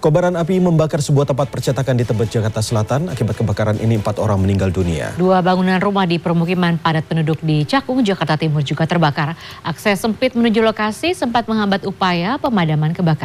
Kobaran api membakar sebuah tempat percetakan di Tebet, Jakarta Selatan. Akibat kebakaran ini 4 orang meninggal dunia. 2 bangunan rumah di permukiman padat penduduk di Cakung, Jakarta Timur juga terbakar. Akses sempit menuju lokasi sempat menghambat upaya pemadaman kebakaran.